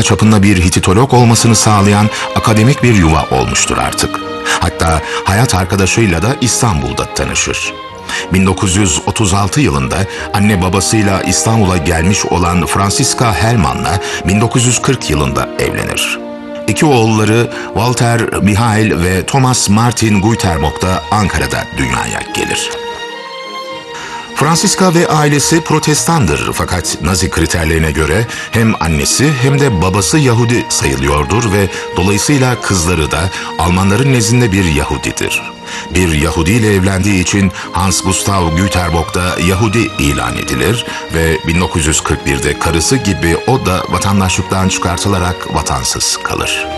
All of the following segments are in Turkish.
çapında bir Hititolog olmasını sağlayan akademik bir yuva olmuştur artık. Hatta hayat arkadaşıyla da İstanbul'da tanışır. 1936 yılında anne babasıyla İstanbul'a gelmiş olan Franziska Hellmann'la 1940 yılında evlenir. İki oğulları Walter Michael ve Thomas Martin Guiterbog da Ankara'da dünyaya gelir. Franziska ve ailesi Protestandır fakat Nazi kriterlerine göre hem annesi hem de babası Yahudi sayılıyordur ve dolayısıyla kızları da Almanların nezdinde bir Yahudidir. Bir Yahudi ile evlendiği için Hans Gustav Güterbog da Yahudi ilan edilir ve 1941'de karısı gibi o da vatandaşlıktan çıkartılarak vatansız kalır.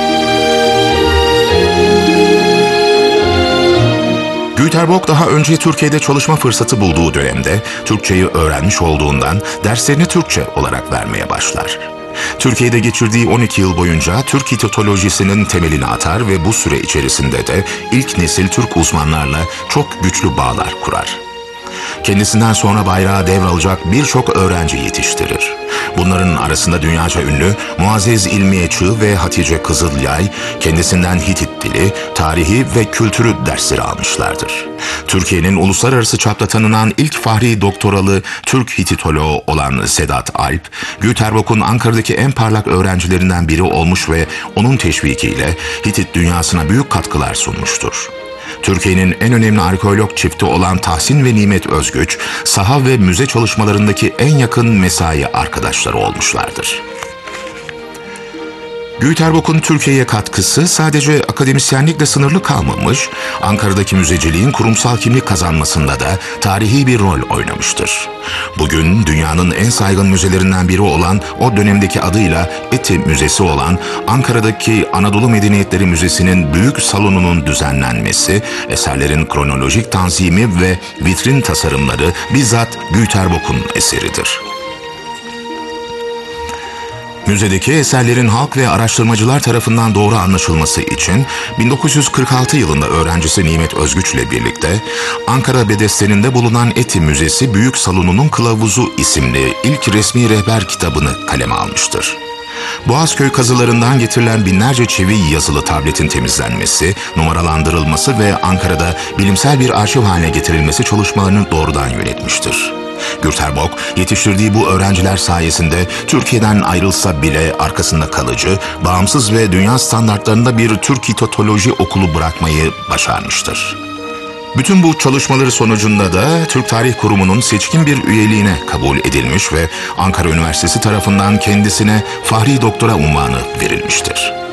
Güterbog daha önce Türkiye'de çalışma fırsatı bulduğu dönemde Türkçeyi öğrenmiş olduğundan derslerini Türkçe olarak vermeye başlar. Türkiye'de geçirdiği 12 yıl boyunca Türk Hititolojisi'nin temelini atar ve bu süre içerisinde de ilk nesil Türk uzmanlarla çok güçlü bağlar kurar. Kendisinden sonra bayrağı devralacak birçok öğrenci yetiştirir. Bunların arasında dünyaca ünlü Muazzez İlmiye Çığ ve Hatice Kızılyay kendisinden Hitit dili, tarihi ve kültürü dersleri almışlardır. Türkiye'nin uluslararası çapta tanınan ilk fahri doktoralı Türk Hititoloğu olan Sedat Alp, Güterbog'un Ankara'daki en parlak öğrencilerinden biri olmuş ve onun teşvikiyle Hitit dünyasına büyük katkılar sunmuştur. Türkiye'nin en önemli arkeolog çifti olan Tahsin ve Nimet Özgüç, saha ve müze çalışmalarındaki en yakın mesai arkadaşları olmuşlardır. Güterbog'un Türkiye'ye katkısı sadece akademisyenlikle sınırlı kalmamış, Ankara'daki müzeciliğin kurumsal kimlik kazanmasında da tarihi bir rol oynamıştır. Bugün dünyanın en saygın müzelerinden biri olan o dönemdeki adıyla ETİ Müzesi olan Ankara'daki Anadolu Medeniyetleri Müzesi'nin büyük salonunun düzenlenmesi, eserlerin kronolojik tanzimi ve vitrin tasarımları bizzat Güterbog'un eseridir. Müzedeki eserlerin halk ve araştırmacılar tarafından doğru anlaşılması için 1946 yılında öğrencisi Nimet Özgüç ile birlikte Ankara Bedesten'inde bulunan ETİ Müzesi Büyük Salonu'nun Kılavuzu isimli ilk resmi rehber kitabını kaleme almıştır. Boğazköy kazılarından getirilen binlerce çivi yazılı tabletin temizlenmesi, numaralandırılması ve Ankara'da bilimsel bir arşiv haline getirilmesi çalışmalarını doğrudan yönetmiştir. Güterbog, yetiştirdiği bu öğrenciler sayesinde Türkiye'den ayrılsa bile arkasında kalıcı, bağımsız ve dünya standartlarında bir Türk Hititoloji okulu bırakmayı başarmıştır. Bütün bu çalışmaları sonucunda da Türk Tarih Kurumu'nun seçkin bir üyeliğine kabul edilmiş ve Ankara Üniversitesi tarafından kendisine Fahri Doktora unvanı verilmiştir.